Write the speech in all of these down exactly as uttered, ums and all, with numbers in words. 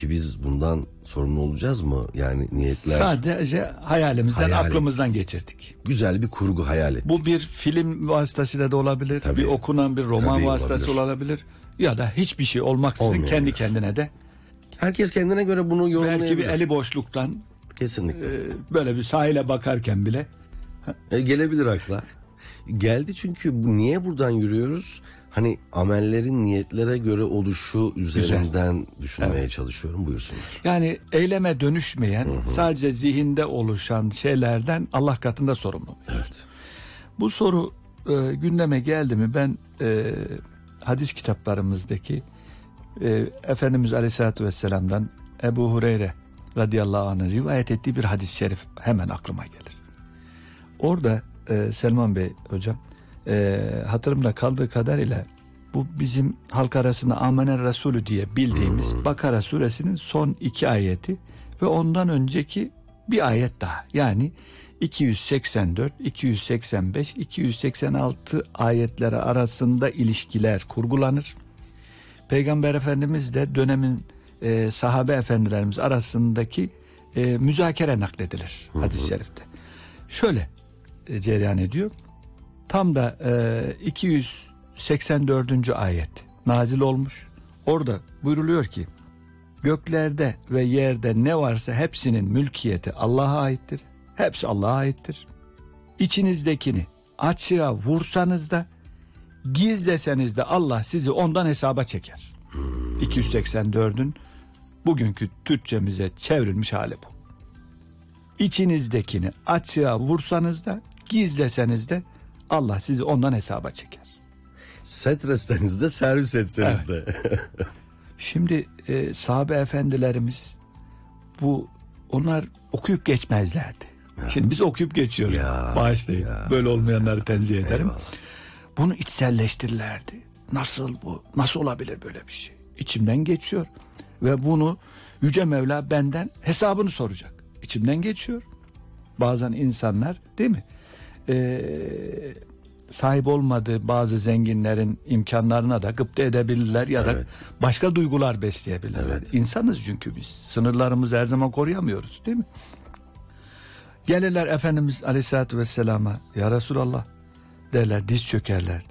Ki biz bundan sorumlu olacağız mı? Yani niyetler... Sadece hayalimizden, Hayal aklımızdan ettik. geçirdik. Güzel bir kurgu hayal ettik. Bu bir film vasıtasıyla da olabilir, Tabii. bir okunan bir roman Tabii, vasıtası olabilir. olabilir. Ya da hiçbir şey olmaksızın Olmayabilir. kendi kendine de. Herkes kendine göre bunu yorumlayabilir. Belki bir eli boşluktan Kesinlikle. e, böyle bir sahile bakarken bile. E, gelebilir akla. Geldi çünkü bu- niye buradan yürüyoruz? Hani amellerin niyetlere göre oluşu üzerinden düşünmeye Evet. çalışıyorum. Buyursunlar. Yani eyleme dönüşmeyen, hı hı. sadece zihinde oluşan şeylerden Allah katında sorumlu. Evet. Bu soru e, gündeme geldi mi ben e, hadis kitaplarımızdaki e, Efendimiz Aleyhisselatü Vesselam'dan Ebu Hureyre radıyallahu anh'ın rivayet ettiği bir hadis-i şerif hemen aklıma gelir. Orada e, Selman Bey hocam e, hatırımda kaldığı kadarıyla bu bizim halk arasında Amener Resulü diye bildiğimiz hmm. Bakara suresinin son iki ayeti ve ondan önceki bir ayet daha. Yani iki yüz seksen dört, iki yüz seksen beş, iki yüz seksen altı ayetleri arasında ilişkiler kurgulanır. Peygamber Efendimiz de dönemin e, sahabe efendilerimiz arasındaki e, müzakere nakledilir hmm. hadis-i şerifte. Şöyle e, cereyan ediyor. Tam da e, iki yüz seksen dördüncü ayet nazil olmuş. Orada buyruluyor ki göklerde ve yerde ne varsa hepsinin mülkiyeti Allah'a aittir. Hepsi Allah'a aittir. İçinizdekini açığa vursanız da gizleseniz de Allah sizi ondan hesaba çeker. Hmm. iki yüz seksen dördün bugünkü Türkçemize çevrilmiş hali bu. İçinizdekini açığa vursanız da gizleseniz de Allah sizi ondan hesaba çeker. Setretseniz de servis etseniz evet. de. Şimdi e, sahabe efendilerimiz bu onlar okuyup geçmezlerdi. Ya. Şimdi biz okuyup geçiyoruz. Ya, Bağışlayın. Ya. Böyle olmayanları tenzih ederim. Eyvallah. Bunu içselleştirirlerdi. Nasıl bu? Nasıl olabilir böyle bir şey? İçimden geçiyor. Ve bunu Yüce Mevla benden hesabını soracak. İçimden geçiyor. Bazen insanlar değil mi? Eee sahip olmadığı bazı zenginlerin imkanlarına da gıpta edebilirler ya da evet. başka duygular besleyebilirler. Evet. İnsanız çünkü biz. Sınırlarımızı her zaman koruyamıyoruz değil mi? Gelirler Efendimiz Aleyhisselatü Vesselam'a ya Resulallah derler, diz çökerler.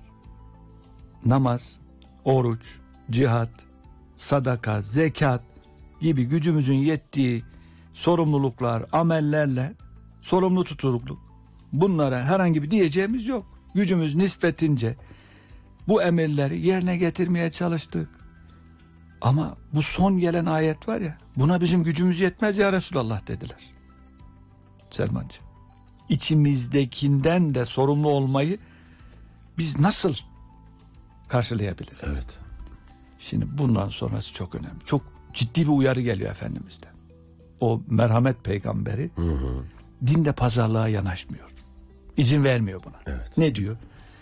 Namaz, oruç, cihat, sadaka, zekat gibi gücümüzün yettiği sorumluluklar, amellerle sorumlu tutuluk. Bunlara herhangi bir diyeceğimiz yok. Gücümüz nispetince bu emirleri yerine getirmeye çalıştık. Ama bu son gelen ayet var ya, buna bizim gücümüz yetmez ya Resulallah dediler. Selmancığım, içimizdekinden de sorumlu olmayı biz nasıl karşılayabiliriz? Evet. Şimdi bundan sonrası çok önemli. Çok ciddi bir uyarı geliyor Efendimiz'den. O merhamet peygamberi hı hı. dinde pazarlığa yanaşmıyor. İzin vermiyor buna. Evet. Ne diyor?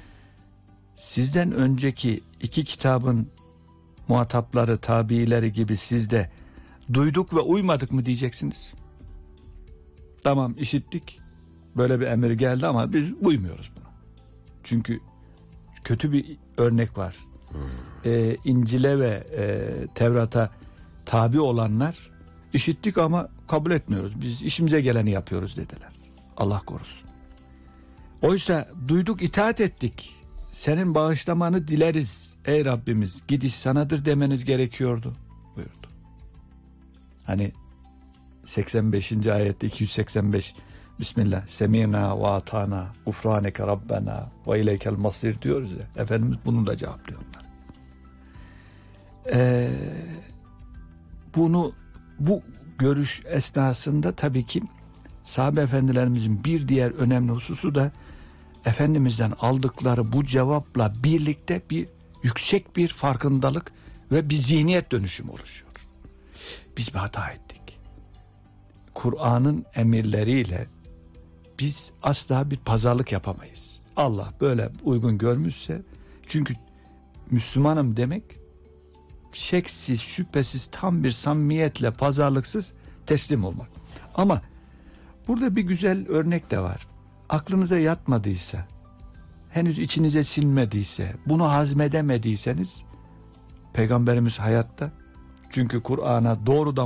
Sizden önceki iki kitabın muhatapları, tabiileri gibi siz de duyduk ve uymadık mı diyeceksiniz. Tamam, işittik. Böyle bir emir geldi ama biz uymuyoruz buna. Çünkü kötü bir örnek var. Hmm. Ee, İncil'e ve e, Tevrat'a tabi olanlar işittik ama kabul etmiyoruz. Biz işimize geleni yapıyoruz dediler. Allah korusun. Oysa duyduk, itaat ettik. Senin bağışlamanı dileriz ey Rabbimiz. Gidiş sanadır demeniz gerekiyordu buyurdu. Hani seksen beşinci ayette iki yüz seksen beş Bismillah semina ve atana gufraneke rabbena ve ileykel masir diyoruz ya. Efendimiz bunu da cevaplıyorlar. Ee, bunu bu görüş esnasında tabii ki sahabe efendilerimizin bir diğer önemli hususu da Efendimiz'den aldıkları bu cevapla birlikte bir yüksek bir farkındalık ve bir zihniyet dönüşümü oluşuyor. Biz bir hata ettik. Kur'an'ın emirleriyle biz asla bir pazarlık yapamayız. Allah böyle uygun görmüşse, çünkü Müslümanım demek şeksiz, şüphesiz tam bir samimiyetle, pazarlıksız teslim olmak. Ama burada bir güzel örnek de var. Aklınıza yatmadıysa, henüz içinize sinmediyse, bunu hazmedemediyseniz Peygamberimiz hayatta. Çünkü Kur'an'a doğrudan